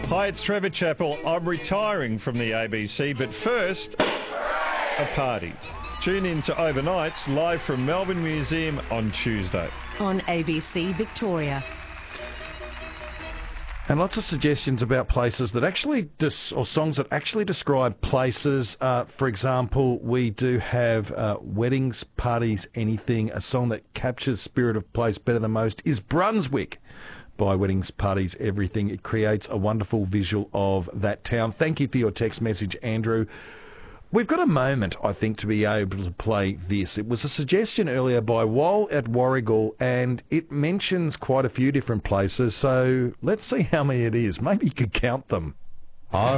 Hi, it's Trevor Chappell. I'm retiring from the ABC, but first, a party. Tune in to Overnights live from Melbourne Museum on Tuesday. On ABC Victoria. And lots of suggestions about places that actually, or songs that actually describe places. For example, we do have Weddings, Parties, Anything. A song that captures spirit of place better than most is Brunswick by Weddings, Parties, Everything. It creates a wonderful visual of that town. Thank you for your text message, Andrew. We've got a moment, I think, to be able to play this. It was a suggestion earlier by Wal at Warrigal, and it mentions quite a few different places, so let's see how many it is. Maybe you could count them.